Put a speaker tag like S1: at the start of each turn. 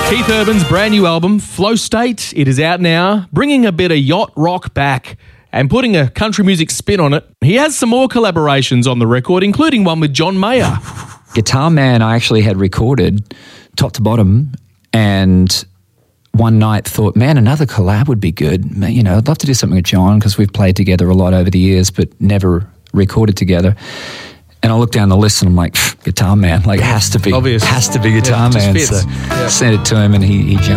S1: Keith Urban's brand new album, Flow State, it is out now, bringing a bit of yacht rock back and putting a country music spin on it. He has some more collaborations on the record, including one with John Mayer.
S2: Guitar Man I actually had recorded top to bottom, and one night thought, man, another collab would be good. You know, I'd love to do something with John because we've played together a lot over the years but never recorded together. And I look down the list and I'm like, Guitar Man, like it has to be,
S1: Obvious.
S2: has to be Guitar Man.
S1: Fits.
S2: So sent it to him and he jumped.